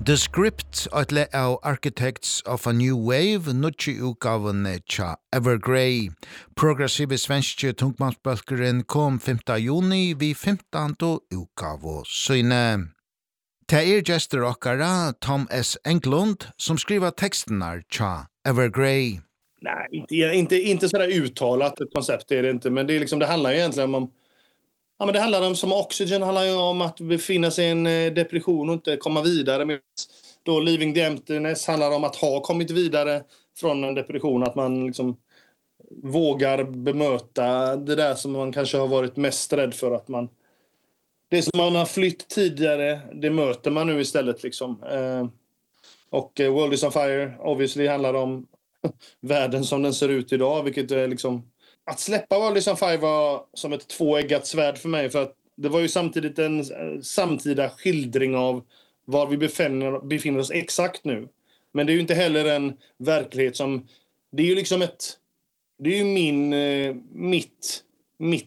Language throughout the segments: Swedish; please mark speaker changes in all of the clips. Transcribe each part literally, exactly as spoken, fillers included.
Speaker 1: The Script, et le av Architects of a New Wave, nutje utgavene tja Evergrey. Progressive svenske tungmannsbølgeren kom femte juni vid femtende utgave syne. Det er gestor okkara Tom S. Englund som skriver texterna tja Evergrey.
Speaker 2: Nej, inte, inte, inte sådär uttalat ett koncept är det inte, men det, är liksom, det handlar ju egentligen om ja, men det handlar om som Oxygen handlar ju om att befinna sig i en depression och inte komma vidare. Med då Leaving the Emptiness handlar om att ha kommit vidare från en depression, att man liksom vågar bemöta det där som man kanske har varit mest rädd för, att man det som man har flytt tidigare, det möter man nu istället liksom. Eh, och eh, World is on Fire obviously handlar om världen som den ser ut idag, vilket är liksom att släppa World is on Fire var som ett tvåeggat svärd för mig, för att det var ju samtidigt en eh, samtida skildring av var vi befinner, befinner oss exakt nu. Men det är ju inte heller en verklighet som det är ju liksom ett det är ju min eh, mitt mitt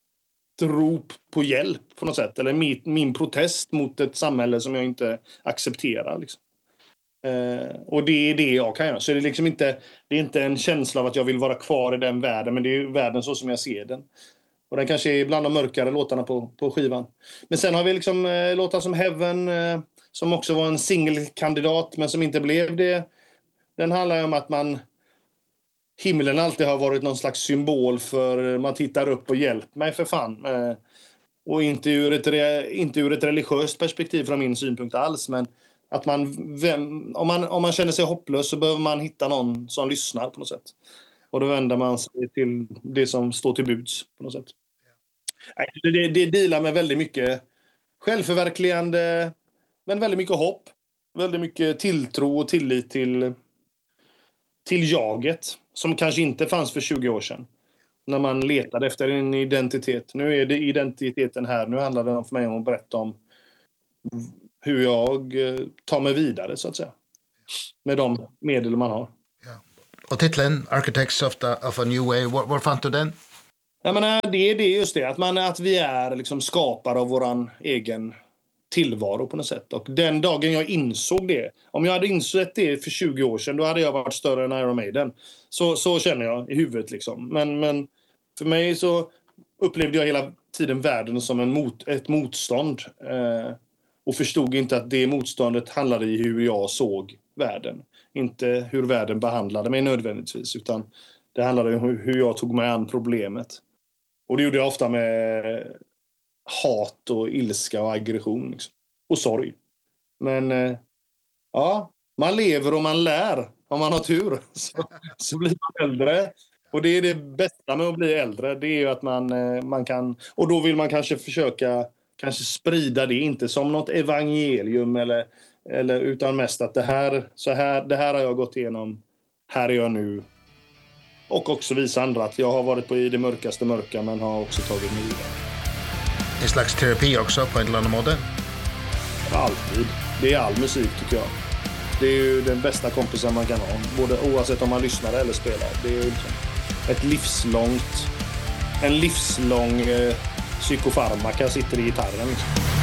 Speaker 2: rop på hjälp på något sätt, eller min, min protest mot ett samhälle som jag inte accepterar liksom. Eh, och det är det jag kan göra. Så det är liksom inte det är inte en känsla av att jag vill vara kvar i den världen, men det är ju världen så som jag ser den. Och den kanske är bland de mörkare låtarna på, på skivan. Men sen har vi liksom eh, låtar som Heaven eh, som också var en singelkandidat men som inte blev det. Den handlar ju om att man himlen alltid har varit någon slags symbol för man tittar upp och hjälp mig för fan. Eh, och inte ur, ett re, inte ur ett religiöst perspektiv från min synpunkt alls, men att man, vem, om, man, om man känner sig hopplös så behöver man hitta någon som lyssnar på något sätt. Och då vänder man sig till det som står till buds på något sätt. Det, det, det delar med väldigt mycket självförverkligande, men väldigt mycket hopp. Väldigt mycket tilltro och tillit till, till jaget som kanske inte fanns för tjugo år sedan. När man letade efter en identitet. Nu är det identiteten här. Nu handlar det för mig om att berätta om hur jag tar mig vidare så att säga. Med de medel man har.
Speaker 1: Ja. Och titeln Architects of, the, of a New Way, var, var fann du den?
Speaker 2: Jag menar, det är det just det. Att, man, att vi är liksom skapare av våran egen tillvaro på något sätt. Och den dagen jag insåg det. Om jag hade insett det för tjugo år sedan, då hade jag varit större än Iron Maiden. Så, så känner jag i huvudet liksom. Men, men för mig så upplevde jag hela tiden världen som en mot, ett motstånd. Eh, och förstod inte att det motståndet handlade i hur jag såg världen. Inte hur världen behandlade mig nödvändigtvis. Utan det handlade om hur jag tog mig an problemet. Och det gjorde jag ofta med hat och ilska och aggression. Liksom. Och sorg. Men eh, ja, man lever och man lär. Om man har tur så, så blir man äldre. Och det är det bästa med att bli äldre. Det är ju att man, eh, man kan... Och då vill man kanske försöka kanske sprida det. Inte som något evangelium. Eller, eller, utan mest att det här, så här, det här har jag gått igenom. Här är jag nu. Och också visa andra att jag har varit på i det mörkaste mörka, men har också tagit mig vidare.
Speaker 1: En slags terapi också på en eller annan måte?
Speaker 2: Alltid. Det är all musik tycker jag. Det är ju den bästa kompisen man kan ha. Både oavsett om man lyssnar eller spelar. Det är ju liksom ett livslångt, en livslång eh, psykofarmaka sitter i gitarren. Liksom.